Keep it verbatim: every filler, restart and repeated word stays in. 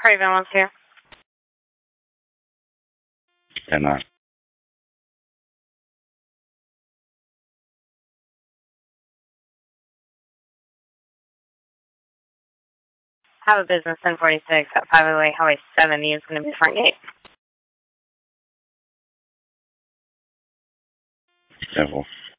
Craven wants here. ten nine. Have a business ten forty-six at five oh eight Highway seventy is going to be the front gate. Simple.